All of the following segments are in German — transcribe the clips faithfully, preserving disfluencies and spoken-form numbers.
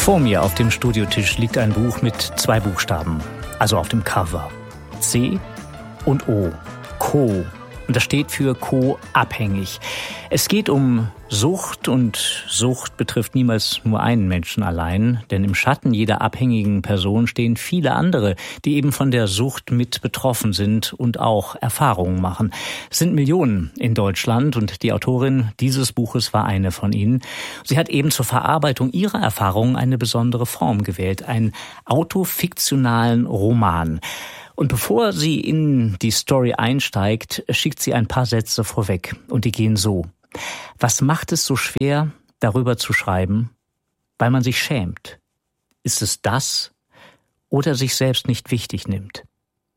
Vor mir auf dem Studiotisch liegt ein Buch mit zwei Buchstaben, also auf dem Cover. C und O. Co. Und das steht für co-abhängig. Es geht um Sucht und Sucht betrifft niemals nur einen Menschen allein, denn im Schatten jeder abhängigen Person stehen viele andere, die eben von der Sucht mit betroffen sind und auch Erfahrungen machen. Es sind Millionen in Deutschland und die Autorin dieses Buches war eine von ihnen. Sie hat eben zur Verarbeitung ihrer Erfahrungen eine besondere Form gewählt, einen autofiktionalen Roman. Und bevor sie in die Story einsteigt, schickt sie ein paar Sätze vorweg. Und die gehen so. Was macht es so schwer, darüber zu schreiben? Weil man sich schämt. Ist es das oder sich selbst nicht wichtig nimmt?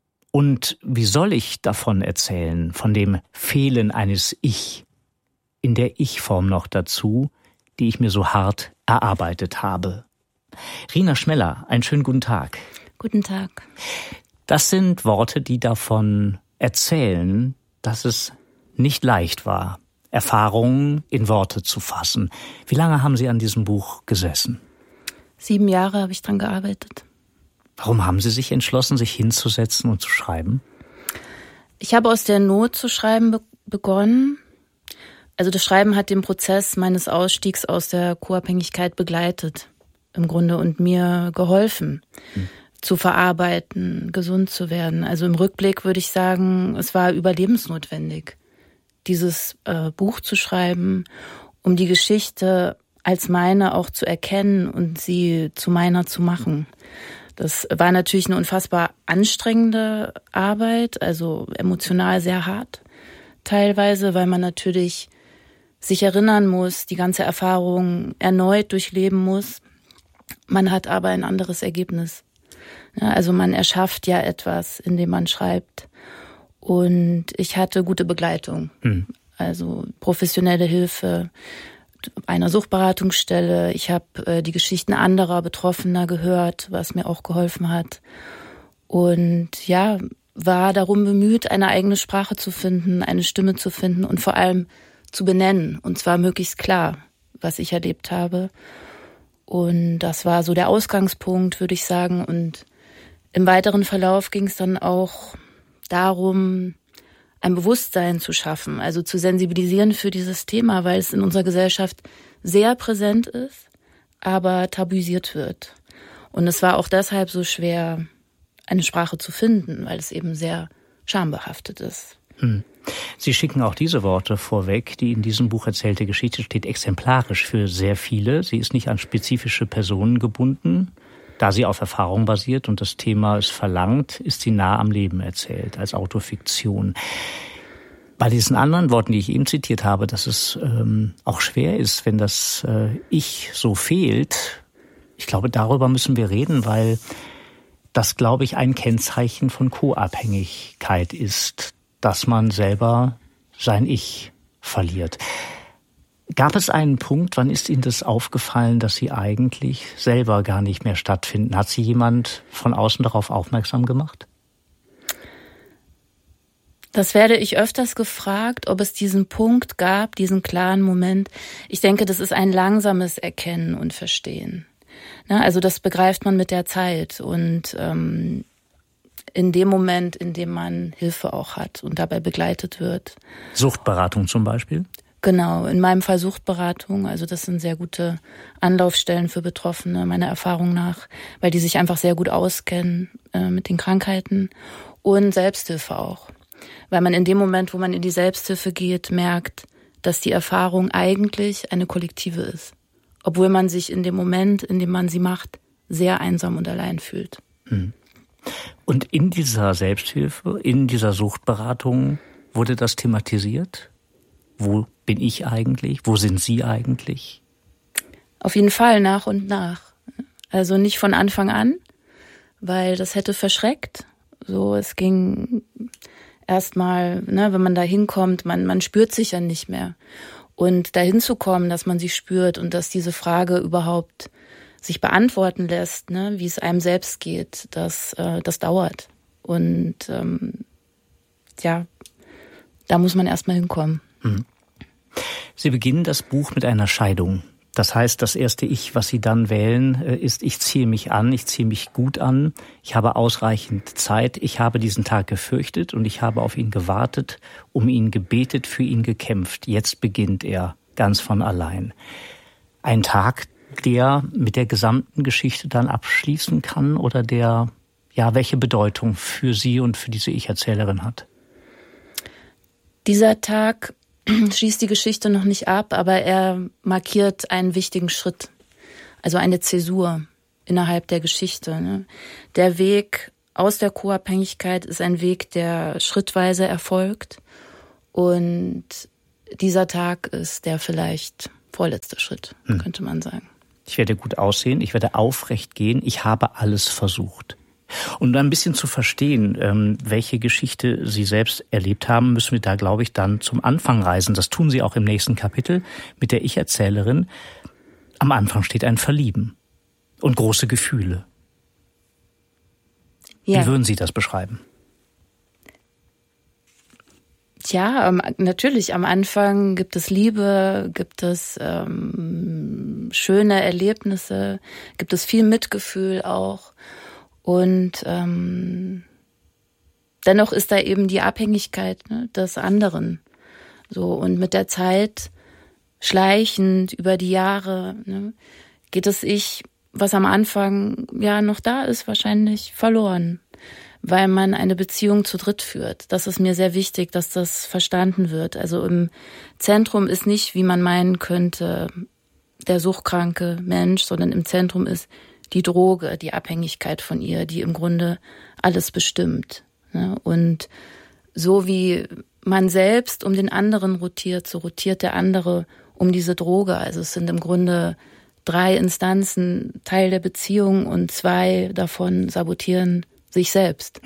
Und wie soll ich davon erzählen, von dem Fehlen eines Ich, in der Ich-Form noch dazu, die ich mir so hart erarbeitet habe? Rina Schmeller, einen schönen guten Tag. Guten Tag. Das sind Worte, die davon erzählen, dass es nicht leicht war, Erfahrungen in Worte zu fassen. Wie lange haben Sie an diesem Buch gesessen? Sieben Jahre habe ich dran gearbeitet. Warum haben Sie sich entschlossen, sich hinzusetzen und zu schreiben? Ich habe aus der Not zu schreiben be- begonnen. Also das Schreiben hat den Prozess meines Ausstiegs aus der Co-Abhängigkeit begleitet, im Grunde, und mir geholfen. Hm. zu verarbeiten, gesund zu werden. Also im Rückblick würde ich sagen, es war überlebensnotwendig, dieses äh, Buch zu schreiben, um die Geschichte als meine auch zu erkennen und sie zu meiner zu machen. Das war natürlich eine unfassbar anstrengende Arbeit, also emotional sehr hart teilweise, weil man natürlich sich erinnern muss, die ganze Erfahrung erneut durchleben muss. Man hat aber ein anderes Ergebnis. Ja, also man erschafft ja etwas, indem man schreibt. Und ich hatte gute Begleitung, hm. also professionelle Hilfe einer Suchtberatungsstelle. Ich habe äh, die Geschichten anderer Betroffener gehört, was mir auch geholfen hat. Und ja, war darum bemüht, eine eigene Sprache zu finden, eine Stimme zu finden und vor allem zu benennen. Und zwar möglichst klar, was ich erlebt habe. Und das war so der Ausgangspunkt, würde ich sagen. Und im weiteren Verlauf ging es dann auch darum, ein Bewusstsein zu schaffen, also zu sensibilisieren für dieses Thema, weil es in unserer Gesellschaft sehr präsent ist, aber tabuisiert wird. Und es war auch deshalb so schwer, eine Sprache zu finden, weil es eben sehr schambehaftet ist. Hm. Sie schicken auch diese Worte vorweg. Die in diesem Buch erzählte Geschichte steht exemplarisch für sehr viele. Sie ist nicht an spezifische Personen gebunden. Da sie auf Erfahrung basiert und das Thema es verlangt, ist sie nah am Leben erzählt, als Autofiktion. Bei diesen anderen Worten, die ich eben zitiert habe, dass es ähm, auch schwer ist, wenn das äh, Ich so fehlt. Ich glaube, darüber müssen wir reden, weil das, glaube ich, ein Kennzeichen von Co-Abhängigkeit ist, dass man selber sein Ich verliert. Gab es einen Punkt, wann ist Ihnen das aufgefallen, dass Sie eigentlich selber gar nicht mehr stattfinden? Hat Sie jemand von außen darauf aufmerksam gemacht? Das werde ich öfters gefragt, ob es diesen Punkt gab, diesen klaren Moment. Ich denke, das ist ein langsames Erkennen und Verstehen. Na, also das begreift man mit der Zeit und ähm, in dem Moment, in dem man Hilfe auch hat und dabei begleitet wird. Suchtberatung zum Beispiel? Genau, in meinem Fall Suchtberatung. Also das sind sehr gute Anlaufstellen für Betroffene, meiner Erfahrung nach, weil die sich einfach sehr gut auskennen äh, mit den Krankheiten. Und Selbsthilfe auch. Weil man in dem Moment, wo man in die Selbsthilfe geht, merkt, dass die Erfahrung eigentlich eine kollektive ist. Obwohl man sich in dem Moment, in dem man sie macht, sehr einsam und allein fühlt. Hm. Und in dieser Selbsthilfe, in dieser Suchtberatung wurde das thematisiert? Wo bin ich eigentlich? Wo sind Sie eigentlich? Auf jeden Fall nach und nach. Also nicht von Anfang an, weil das hätte verschreckt. So, es ging erstmal, ne, wenn man da hinkommt, man, man spürt sich ja nicht mehr. Und dahin zu kommen, dass man sich spürt und dass diese Frage überhaupt sich beantworten lässt, ne, wie es einem selbst geht, das, äh, das dauert. Und ähm, ja, da muss man erstmal hinkommen. Mhm. Sie beginnen das Buch mit einer Scheidung. Das heißt, das erste Ich, was Sie dann wählen, ist, ich ziehe mich an, ich ziehe mich gut an, ich habe ausreichend Zeit, ich habe diesen Tag gefürchtet und ich habe auf ihn gewartet, um ihn gebetet, für ihn gekämpft. Jetzt beginnt er ganz von allein. Ein Tag, der mit der gesamten Geschichte dann abschließen kann oder der, ja, welche Bedeutung für Sie und für diese Ich-Erzählerin hat? Dieser Tag schließt die Geschichte noch nicht ab, aber er markiert einen wichtigen Schritt, also eine Zäsur innerhalb der Geschichte. Ne? Der Weg aus der Co-Abhängigkeit ist ein Weg, der schrittweise erfolgt, und dieser Tag ist der vielleicht vorletzte Schritt, hm. könnte man sagen. Ich werde gut aussehen, ich werde aufrecht gehen, ich habe alles versucht. Und ein bisschen zu verstehen, welche Geschichte Sie selbst erlebt haben, müssen wir da, glaube ich, dann zum Anfang reisen. Das tun Sie auch im nächsten Kapitel mit der Ich-Erzählerin. Am Anfang steht ein Verlieben und große Gefühle. Ja. Wie würden Sie das beschreiben? Ja, natürlich. Am Anfang gibt es Liebe, gibt es ähm, schöne Erlebnisse, gibt es viel Mitgefühl auch. Und ähm, dennoch ist da eben die Abhängigkeit, ne, des anderen. So, und mit der Zeit, schleichend über die Jahre, ne, geht das Ich, was am Anfang ja noch da ist, wahrscheinlich verloren, weil man eine Beziehung zu dritt führt. Das ist mir sehr wichtig, dass das verstanden wird. Also im Zentrum ist nicht, wie man meinen könnte, der suchtkranke Mensch, sondern im Zentrum ist die Droge, die Abhängigkeit von ihr, die im Grunde alles bestimmt. Und so wie man selbst um den anderen rotiert, so rotiert der andere um diese Droge. Also es sind im Grunde drei Instanzen Teil der Beziehung und zwei davon sabotieren sich selbst.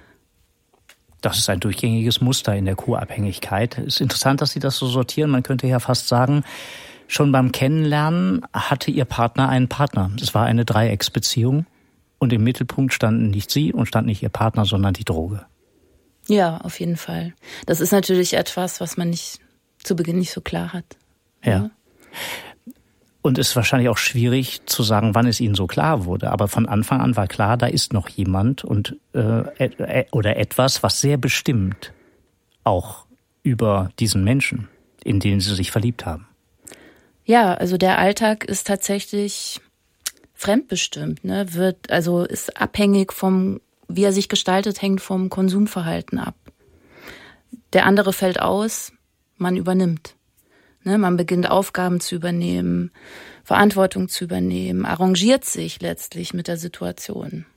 Das ist ein durchgängiges Muster in der Co-Abhängigkeit. Es ist interessant, dass Sie das so sortieren. Man könnte ja fast sagen, schon beim Kennenlernen hatte Ihr Partner einen Partner. Es war eine Dreiecksbeziehung und im Mittelpunkt standen nicht Sie und stand nicht Ihr Partner, sondern die Droge. Ja, auf jeden Fall. Das ist natürlich etwas, was man nicht zu Beginn nicht so klar hat. Ja. ja. Und es ist wahrscheinlich auch schwierig zu sagen, wann es Ihnen so klar wurde. Aber von Anfang an war klar, da ist noch jemand und äh, oder etwas, was sehr bestimmt auch über diesen Menschen, in den Sie sich verliebt haben. Ja, also der Alltag ist tatsächlich fremdbestimmt, ne? Wird, also ist abhängig vom, wie er sich gestaltet, hängt vom Konsumverhalten ab. Der andere fällt aus, man übernimmt. Ne? Man beginnt Aufgaben zu übernehmen, Verantwortung zu übernehmen, arrangiert sich letztlich mit der Situation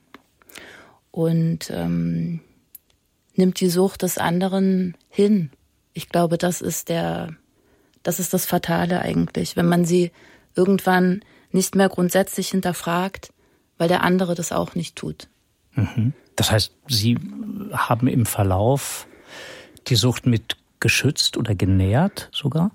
und ähm, nimmt die Sucht des anderen hin. Ich glaube, das ist der Das ist das Fatale eigentlich, wenn man sie irgendwann nicht mehr grundsätzlich hinterfragt, weil der andere das auch nicht tut. Das heißt, Sie haben im Verlauf die Sucht mit geschützt oder genährt sogar?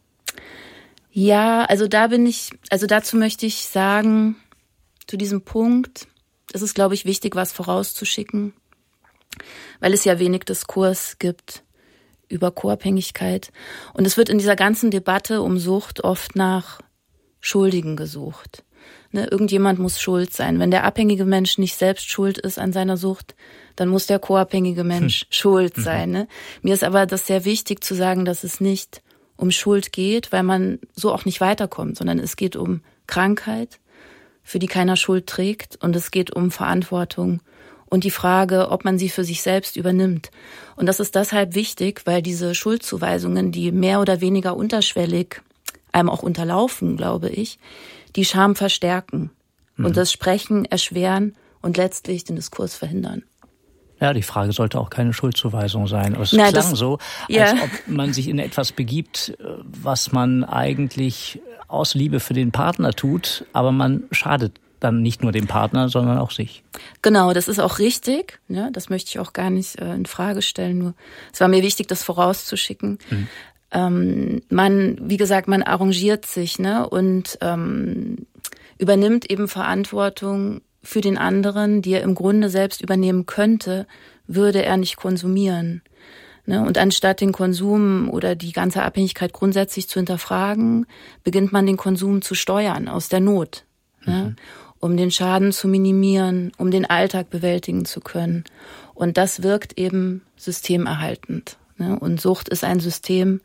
Ja, also da bin ich, also dazu möchte ich sagen, zu diesem Punkt, es ist, glaube ich, wichtig, was vorauszuschicken, weil es ja wenig Diskurs gibt über Co-Abhängigkeit. Und es wird in dieser ganzen Debatte um Sucht oft nach Schuldigen gesucht. Ne, irgendjemand muss schuld sein. Wenn der abhängige Mensch nicht selbst schuld ist an seiner Sucht, dann muss der co-abhängige Mensch hm. schuld sein. Ne? Mir ist aber das sehr wichtig zu sagen, dass es nicht um Schuld geht, weil man so auch nicht weiterkommt, sondern es geht um Krankheit, für die keiner Schuld trägt, und es geht um Verantwortung und die Frage, ob man sie für sich selbst übernimmt. Und das ist deshalb wichtig, weil diese Schuldzuweisungen, die mehr oder weniger unterschwellig einem auch unterlaufen, glaube ich, die Scham verstärken mhm. und das Sprechen erschweren und letztlich den Diskurs verhindern. Ja, die Frage sollte auch keine Schuldzuweisung sein. Aber es Na, klang das, so, als ja. ob man sich in etwas begibt, was man eigentlich aus Liebe für den Partner tut, aber man schadet dann nicht nur dem Partner, sondern auch sich. Genau, das ist auch richtig. Ja, das möchte ich auch gar nicht äh, in Frage stellen. Nur es war mir wichtig, das vorauszuschicken. Mhm. Ähm, man, wie gesagt, man arrangiert sich, ne, und ähm, übernimmt eben Verantwortung für den anderen, die er im Grunde selbst übernehmen könnte, würde er nicht konsumieren. Ne? Und anstatt den Konsum oder die ganze Abhängigkeit grundsätzlich zu hinterfragen, beginnt man den Konsum zu steuern aus der Not, mhm. ne? Um den Schaden zu minimieren, um den Alltag bewältigen zu können. Und das wirkt eben systemerhaltend. Ne? Und Sucht ist ein System.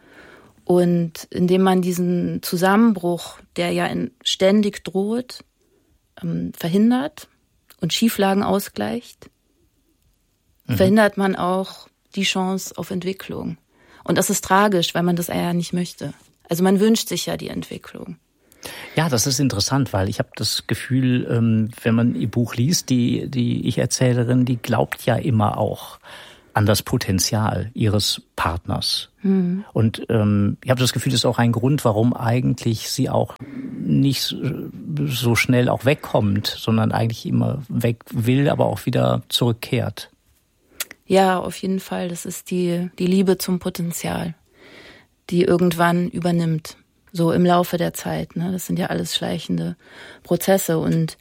Und indem man diesen Zusammenbruch, der ja in, ständig droht, ähm, verhindert und Schieflagen ausgleicht, mhm. verhindert man auch die Chance auf Entwicklung. Und das ist tragisch, weil man das ja nicht möchte. Also man wünscht sich ja die Entwicklung. Ja, das ist interessant, weil ich habe das Gefühl, wenn man ihr Buch liest, die, die Ich-Erzählerin, die glaubt ja immer auch an das Potenzial ihres Partners. Mhm. Und ähm, ich habe das Gefühl, das ist auch ein Grund, warum eigentlich sie auch nicht so schnell auch wegkommt, sondern eigentlich immer weg will, aber auch wieder zurückkehrt. Ja, auf jeden Fall. Das ist die, die Liebe zum Potenzial, die irgendwann übernimmt. So im Laufe der Zeit. Ne? Das sind ja alles schleichende Prozesse. Und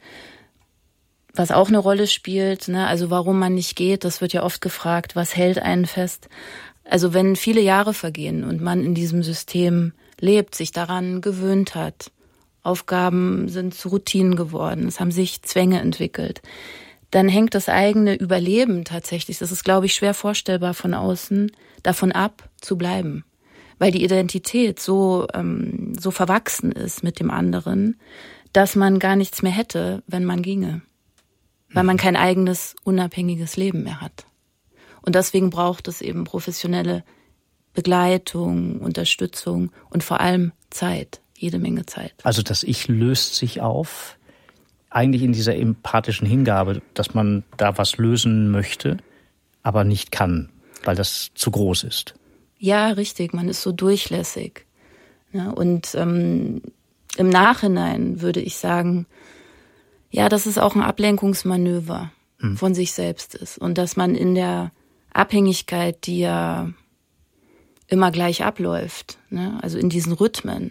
was auch eine Rolle spielt, ne, also warum man nicht geht, das wird ja oft gefragt, was hält einen fest? Also wenn viele Jahre vergehen und man in diesem System lebt, sich daran gewöhnt hat, Aufgaben sind zu Routinen geworden, es haben sich Zwänge entwickelt, dann hängt das eigene Überleben tatsächlich, das ist, glaube ich, schwer vorstellbar von außen, davon ab, zu bleiben. Weil die Identität so, ähm, so verwachsen ist mit dem anderen, dass man gar nichts mehr hätte, wenn man ginge. Weil man kein eigenes, unabhängiges Leben mehr hat. Und deswegen braucht es eben professionelle Begleitung, Unterstützung und vor allem Zeit, jede Menge Zeit. Also das Ich löst sich auf, eigentlich in dieser empathischen Hingabe, dass man da was lösen möchte, aber nicht kann, weil das zu groß ist. Ja, richtig, man ist so durchlässig. Ja, und ähm, im Nachhinein würde ich sagen, ja, dass es auch ein Ablenkungsmanöver hm. von sich selbst ist. Und dass man in der Abhängigkeit, die ja immer gleich abläuft, ne, also in diesen Rhythmen,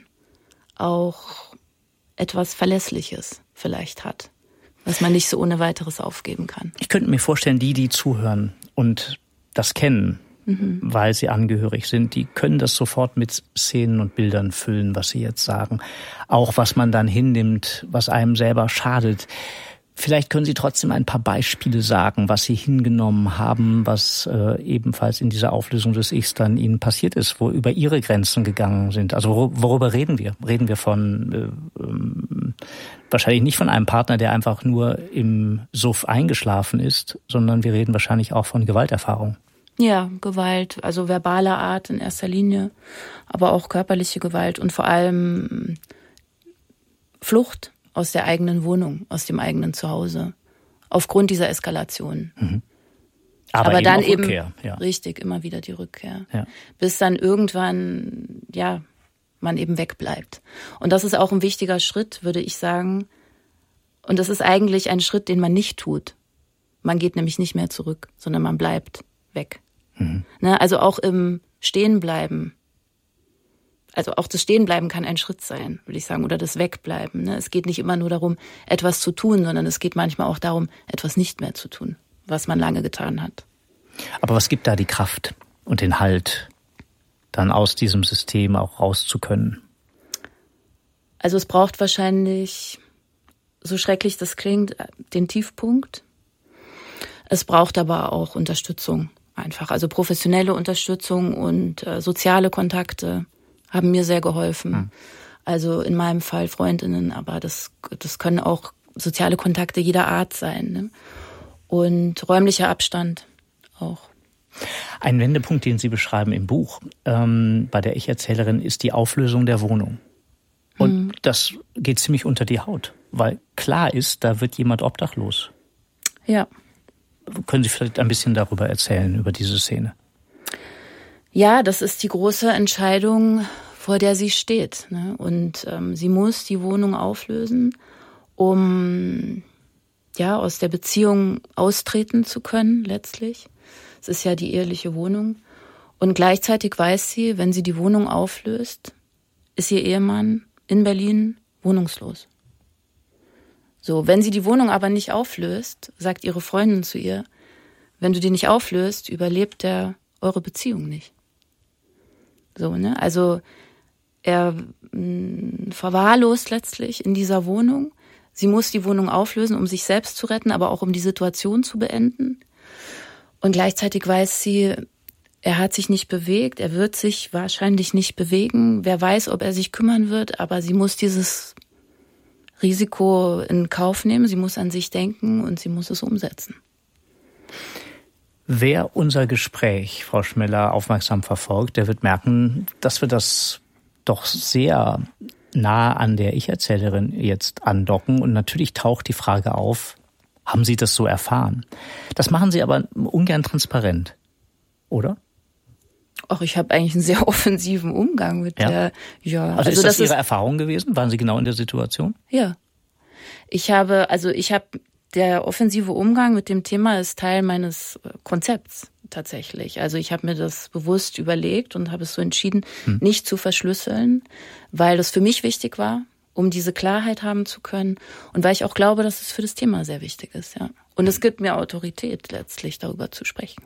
auch etwas Verlässliches vielleicht hat, was man nicht so ohne weiteres aufgeben kann. Ich könnte mir vorstellen, die, die zuhören und das kennen, Mhm. weil sie angehörig sind, die können das sofort mit Szenen und Bildern füllen, was sie jetzt sagen. Auch was man dann hinnimmt, was einem selber schadet. Vielleicht können Sie trotzdem ein paar Beispiele sagen, was Sie hingenommen haben, was äh, ebenfalls in dieser Auflösung des Ichs dann Ihnen passiert ist, wo über Ihre Grenzen gegangen sind. Also wor- worüber reden wir? Reden wir von äh, ähm, wahrscheinlich nicht von einem Partner, der einfach nur im Suff eingeschlafen ist, sondern wir reden wahrscheinlich auch von Gewalterfahrung. Ja, Gewalt, also verbaler Art in erster Linie, aber auch körperliche Gewalt und vor allem Flucht aus der eigenen Wohnung, aus dem eigenen Zuhause, aufgrund dieser Eskalation. Mhm. Aber, aber eben dann auch eben Rückkehr, ja. Richtig, immer wieder die Rückkehr, ja. bis dann irgendwann ja man eben wegbleibt. Und das ist auch ein wichtiger Schritt, würde ich sagen. Und das ist eigentlich ein Schritt, den man nicht tut. Man geht nämlich nicht mehr zurück, sondern man bleibt weg. Mhm. Ne, also auch im Stehenbleiben. Also auch das Stehenbleiben kann ein Schritt sein, würde ich sagen, oder das Wegbleiben. Ne? Es geht nicht immer nur darum, etwas zu tun, sondern es geht manchmal auch darum, etwas nicht mehr zu tun, was man lange getan hat. Aber was gibt da die Kraft und den Halt, dann aus diesem System auch raus zu können? Also es braucht wahrscheinlich, so schrecklich das klingt, den Tiefpunkt. Es braucht aber auch Unterstützung einfach, also professionelle Unterstützung und äh, soziale Kontakte haben mir sehr geholfen. Hm. Also in meinem Fall Freundinnen, aber das, das können auch soziale Kontakte jeder Art sein. Ne? Und räumlicher Abstand auch. Ein Wendepunkt, den Sie beschreiben im Buch, ähm, bei der Ich-Erzählerin, ist die Auflösung der Wohnung. Und hm. das geht ziemlich unter die Haut, weil klar ist, da wird jemand obdachlos. Ja. Können Sie vielleicht ein bisschen darüber erzählen, über diese Szene? Ja, das ist die große Entscheidung, vor der sie steht. Ne? Und ähm, sie muss die Wohnung auflösen, um ja aus der Beziehung austreten zu können, letztlich. Es ist ja die eheliche Wohnung. Und gleichzeitig weiß sie, wenn sie die Wohnung auflöst, ist ihr Ehemann in Berlin wohnungslos. So, wenn sie die Wohnung aber nicht auflöst, sagt ihre Freundin zu ihr, wenn du die nicht auflöst, überlebt der eure Beziehung nicht. So, ne? Also er mh, verwahrlost letztlich in dieser Wohnung. Sie muss die Wohnung auflösen, um sich selbst zu retten, aber auch um die Situation zu beenden. Und gleichzeitig weiß sie, er hat sich nicht bewegt, er wird sich wahrscheinlich nicht bewegen. Wer weiß, ob er sich kümmern wird, aber sie muss dieses Risiko in Kauf nehmen, sie muss an sich denken und sie muss es umsetzen. Wer unser Gespräch, Frau Schmeller, aufmerksam verfolgt, der wird merken, dass wir das doch sehr nah an der Ich-Erzählerin jetzt andocken. Und natürlich taucht die Frage auf, haben Sie das so erfahren? Das machen Sie aber ungern transparent, oder? Ach, ich habe eigentlich einen sehr offensiven Umgang mit ja? der. Ja, also, also ist das, das Ihre ist, Erfahrung gewesen? Waren Sie genau in der Situation? Ja. Ich habe, also ich habe, der offensive Umgang mit dem Thema ist Teil meines Konzepts tatsächlich. Also ich habe mir das bewusst überlegt und habe es so entschieden, hm. nicht zu verschlüsseln, weil das für mich wichtig war, um diese Klarheit haben zu können und weil ich auch glaube, dass es für das Thema sehr wichtig ist. Ja. Und es gibt mir Autorität letztlich, darüber zu sprechen.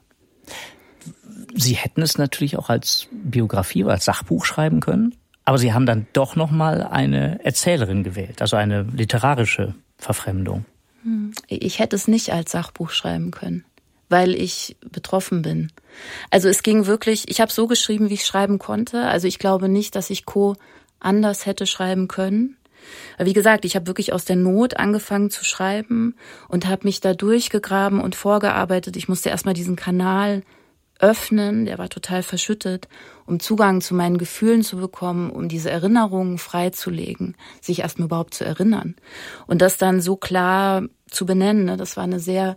Sie hätten es natürlich auch als Biografie oder als Sachbuch schreiben können, aber Sie haben dann doch noch mal eine Erzählerin gewählt, also eine literarische Verfremdung. Ich hätte es nicht als Sachbuch schreiben können, weil ich betroffen bin. Also es ging wirklich, ich habe so geschrieben, wie ich schreiben konnte. Also ich glaube nicht, dass ich Co. anders hätte schreiben können. Wie gesagt, ich habe wirklich aus der Not angefangen zu schreiben und habe mich da durchgegraben und vorgearbeitet. Ich musste erstmal diesen Kanal öffnen, der war total verschüttet, um Zugang zu meinen Gefühlen zu bekommen, um diese Erinnerungen freizulegen, sich erstmal überhaupt zu erinnern. Und das dann so klar zu benennen, ne, das war eine sehr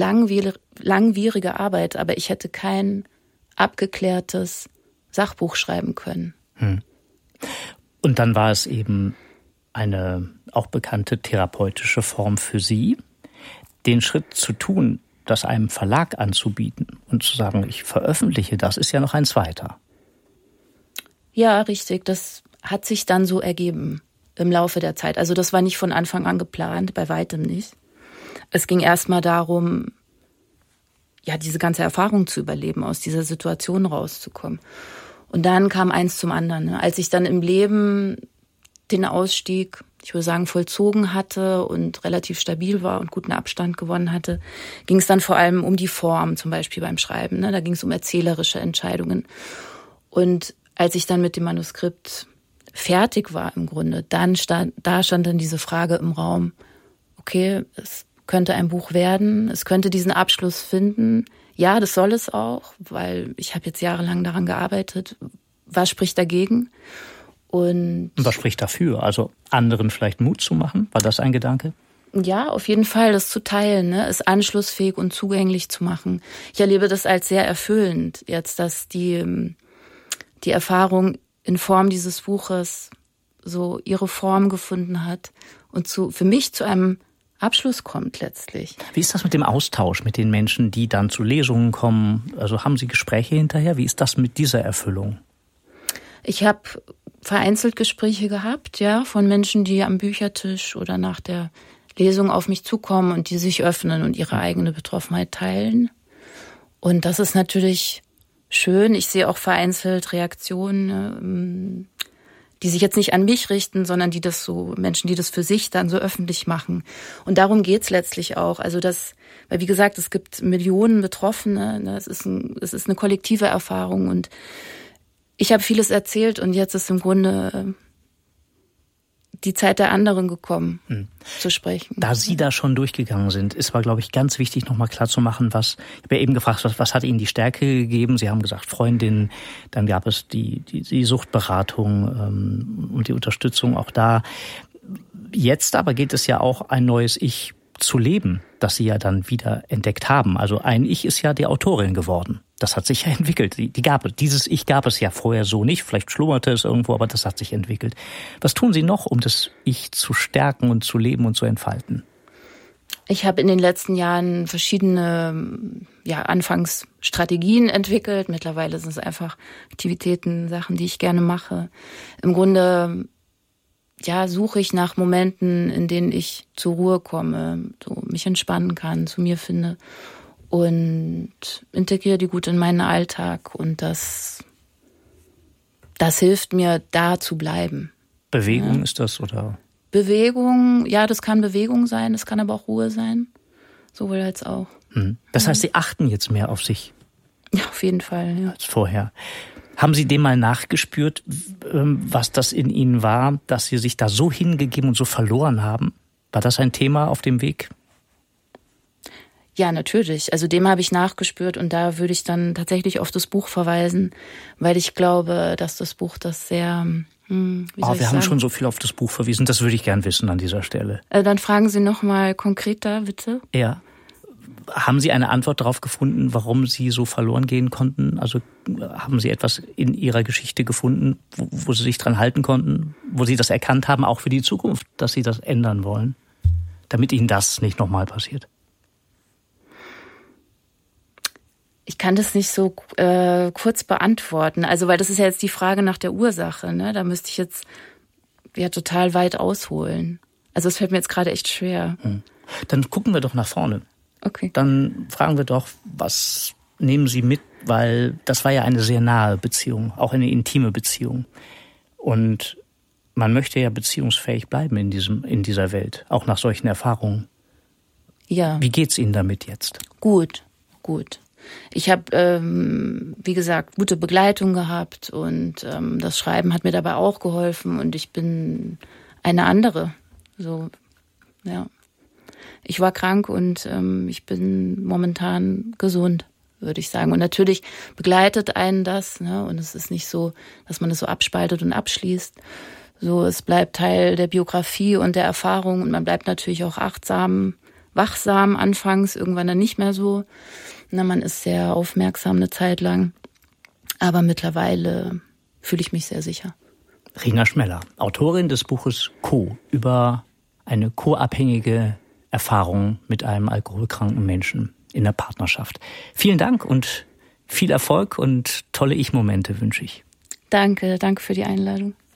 langwierige Arbeit, aber ich hätte kein abgeklärtes Sachbuch schreiben können. Hm. Und dann war es eben eine auch bekannte therapeutische Form für Sie, den Schritt zu tun, das einem Verlag anzubieten und zu sagen, ich veröffentliche das, ist ja noch ein zweiter. Ja, richtig. Das hat sich dann so ergeben im Laufe der Zeit. Also das war nicht von Anfang an geplant, bei weitem nicht. Es ging erstmal darum, ja, diese ganze Erfahrung zu überleben, aus dieser Situation rauszukommen. Und dann kam eins zum anderen. Ne? Als ich dann im Leben den Ausstieg, ich würde sagen, vollzogen hatte und relativ stabil war und guten Abstand gewonnen hatte, ging es dann vor allem um die Form, zum Beispiel beim Schreiben. Ne? Da ging es um erzählerische Entscheidungen. Und als ich dann mit dem Manuskript fertig war im Grunde, dann stand, da stand dann diese Frage im Raum, okay, es könnte ein Buch werden, es könnte diesen Abschluss finden. Ja, das soll es auch, weil ich habe jetzt jahrelang daran gearbeitet. Was spricht dagegen? Und, Und was spricht dafür? Also anderen vielleicht Mut zu machen? War das ein Gedanke? Ja, auf jeden Fall, das zu teilen, ne, es anschlussfähig und zugänglich zu machen. Ich erlebe das als sehr erfüllend jetzt, dass die, die Erfahrung in Form dieses Buches so ihre Form gefunden hat und zu, für mich zu einem Abschluss kommt letztlich. Wie ist das mit dem Austausch mit den Menschen, die dann zu Lesungen kommen? Also haben Sie Gespräche hinterher? Wie ist das mit dieser Erfüllung? Ich habe vereinzelt Gespräche gehabt, ja, von Menschen, die am Büchertisch oder nach der Lesung auf mich zukommen und die sich öffnen und ihre eigene Betroffenheit teilen. Und das ist natürlich schön. Ich sehe auch vereinzelt Reaktionen, die sich jetzt nicht an mich richten, sondern die das so, Menschen, die das für sich dann so öffentlich machen. Und darum geht's letztlich auch. Also das, weil wie gesagt, es gibt Millionen Betroffene, ne? Es ist ein, es ist eine kollektive Erfahrung und ich habe vieles erzählt und jetzt ist im Grunde die Zeit der anderen gekommen, hm. zu sprechen. Da Sie da schon durchgegangen sind, ist aber, glaube ich, ganz wichtig, nochmal klar zu machen, was, ich habe ja eben gefragt, was, was hat Ihnen die Stärke gegeben? Sie haben gesagt, Freundin, dann gab es die, die, die Suchtberatung ähm, und die Unterstützung auch da. Jetzt aber geht es ja auch ein neues Ich zu leben, das Sie ja dann wieder entdeckt haben. Also ein Ich ist ja die Autorin geworden. Das hat sich ja entwickelt. Die, die gab es, dieses Ich gab es ja vorher so nicht. Vielleicht schlummerte es irgendwo, aber das hat sich entwickelt. Was tun Sie noch, um das Ich zu stärken und zu leben und zu entfalten? Ich habe in den letzten Jahren verschiedene, ja, Anfangsstrategien entwickelt. Mittlerweile sind es einfach Aktivitäten, Sachen, die ich gerne mache. Im Grunde, ja, suche ich nach Momenten, in denen ich zur Ruhe komme, so mich entspannen kann, zu mir finde. und integriere die gut in meinen Alltag. Und das, das hilft mir, da zu bleiben. Bewegung ja. ist das, oder? Bewegung, ja, das kann Bewegung sein, das kann aber auch Ruhe sein. Sowohl als auch. Hm. Das heißt, Sie achten jetzt mehr auf sich? Ja, auf jeden Fall, ja. Als vorher. Haben Sie dem mal nachgespürt, was das in Ihnen war, dass Sie sich da so hingegeben und so verloren haben? War das ein Thema auf dem Weg? Ja, natürlich. Also dem habe ich nachgespürt und da würde ich dann tatsächlich auf das Buch verweisen, weil ich glaube, dass das Buch das sehr... Hm, wie soll oh, ich wir sagen? haben schon so viel auf das Buch verwiesen, das würde ich gern wissen an dieser Stelle. Also dann fragen Sie noch mal konkreter, bitte. Ja. Haben Sie eine Antwort darauf gefunden, warum Sie so verloren gehen konnten? Also haben Sie etwas in Ihrer Geschichte gefunden, wo, wo Sie sich dran halten konnten, wo Sie das erkannt haben, auch für die Zukunft, dass Sie das ändern wollen, damit Ihnen das nicht nochmal passiert? Ich kann das nicht so äh, kurz beantworten, also weil das ist ja jetzt die Frage nach der Ursache, ne? Da müsste ich jetzt ja total weit ausholen. Also es fällt mir jetzt gerade echt schwer. Hm. Dann gucken wir doch nach vorne. Okay. Dann fragen wir doch, was nehmen Sie mit, weil das war ja eine sehr nahe Beziehung, auch eine intime Beziehung. Und man möchte ja beziehungsfähig bleiben in diesem, in dieser Welt, auch nach solchen Erfahrungen. Ja. Wie geht's Ihnen damit jetzt? Gut, gut. Ich habe, ähm, wie gesagt, gute Begleitung gehabt und ähm, das Schreiben hat mir dabei auch geholfen und ich bin eine andere. So, ja. Ich war krank und ähm, ich bin momentan gesund, würde ich sagen. Und natürlich begleitet einen das, ne? Und es ist nicht so, dass man es so abspaltet und abschließt. So, es bleibt Teil der Biografie und der Erfahrung und man bleibt natürlich auch achtsam, wachsam anfangs, irgendwann dann nicht mehr so. Na, man ist sehr aufmerksam eine Zeit lang, aber mittlerweile fühle ich mich sehr sicher. Rina Schmeller, Autorin des Buches Co. über eine co-abhängige Erfahrung mit einem alkoholkranken Menschen in der Partnerschaft. Vielen Dank und viel Erfolg und tolle Ich-Momente wünsche ich. Danke, danke für die Einladung.